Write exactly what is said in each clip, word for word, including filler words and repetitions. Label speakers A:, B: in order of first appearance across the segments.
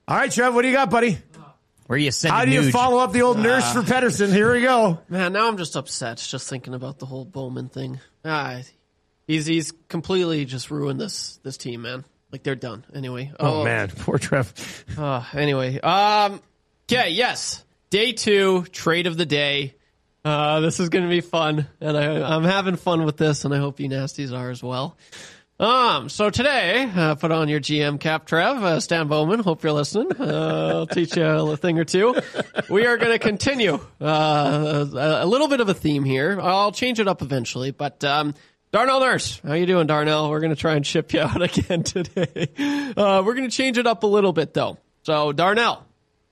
A: All right, Trev, what do you got, buddy?
B: Where do you send
A: How do you
B: Nuge?
A: follow up the old nurse
C: Uh,
A: for Pettersson? Here we go.
C: Man, now I'm just upset just thinking about the whole Bowman thing. Ah, he's he's completely just ruined this this team, man. Like, they're done. Anyway.
A: Oh, oh man, poor Trev.
C: Uh, anyway. Um. Okay, yes. Day two, trade of the day. Uh, this is going to be fun, and I, I'm having fun with this, and I hope you nasties are as well. Um, so today, uh, put on your G M cap, Trev, uh, Stan Bowman. Hope you're listening. Uh, I'll teach you a thing or two. We are going to continue uh, a, a little bit of a theme here. I'll change it up eventually, but um, Darnell Nurse, how you doing, Darnell? We're going to try and ship you out again today. Uh, we're going to change it up a little bit, though. So, Darnell,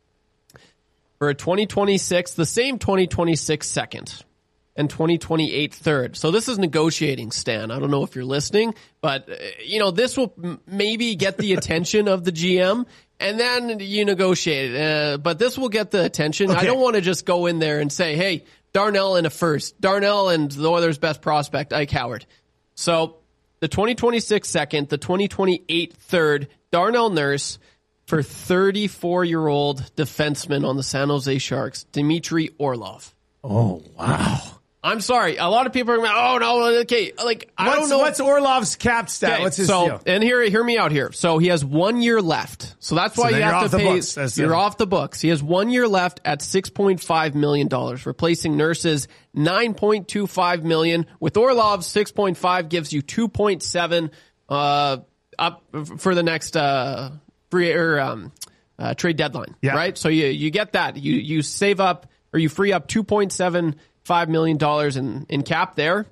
C: for a twenty twenty-six, the same twenty twenty-six second. And twenty twenty-eight third. So this is negotiating, Stan. I don't know if you're listening, but, uh, you know, this will m- maybe get the attention of the G M, and then you negotiate it. Uh, but this will get the attention. Okay. I don't want to just go in there and say, hey, Darnell and a first. Darnell and the Oilers' best prospect, Ike Howard. So the twenty twenty-six second, the twenty twenty-eight third, Darnell Nurse for thirty-four-year-old defenseman on the San Jose Sharks, Dmitry Orlov.
A: Oh, wow.
C: I'm sorry. A lot of people are going, oh, no, okay. Like, I
A: what's,
C: don't know.
A: What's Orlov's cap stat?
C: Okay,
A: what's his
C: so,
A: deal?
C: And hear, hear me out here. So he has one year left. So that's why
A: so
C: you have to pay.
A: Books,
C: you're
A: it.
C: off the books. He has one year left at six point five million dollars, replacing Nurse's nine point two five million dollars. With Orlov's six point five gives you two point seven uh, up for the next uh, free or um, uh, trade deadline.
A: Yeah.
C: Right? So you, you get that. You, you save up or you free up two point seven five million dollars in, in cap there.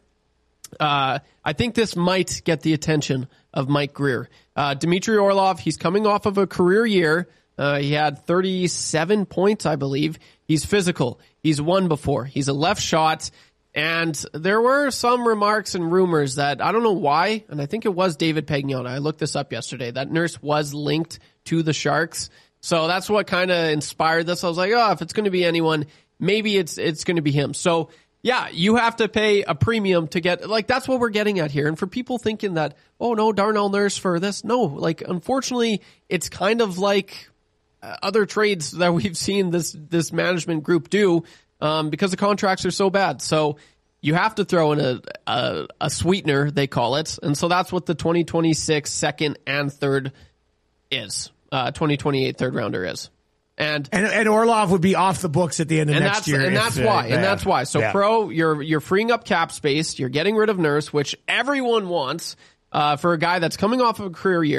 C: Uh, I think this might get the attention of Mike Grier. Uh, Dmitry Orlov, he's coming off of a career year. Uh, he had thirty-seven points, I believe. He's physical. He's won before. He's a left shot. And there were some remarks and rumors that, I don't know why, and I think it was David Pagnotta. I looked this up yesterday. That Nurse was linked to the Sharks. So that's what kind of inspired this. I was like, oh, if it's going to be anyone, maybe it's it's going to be him. So, yeah, you have to pay a premium to get, like, that's what we're getting at here. And for people thinking that, oh, no, Darnell Nurse for this, no, like, unfortunately, it's kind of like uh, other trades that we've seen this this management group do um, because the contracts are so bad. So you have to throw in a, a, a sweetener, they call it. And so that's what the twenty twenty-six second and third is, uh, twenty twenty-eight third rounder is. And,
A: and and Orlov would be off the books at the end of
C: and
A: next
C: that's,
A: year.
C: And
A: if,
C: that's
A: uh,
C: why.
A: yeah.
C: And that's why. So
A: yeah.
C: Pro, you're you're freeing up cap space. You're getting rid of Nurse, which everyone wants uh, for a guy that's coming off of a career year.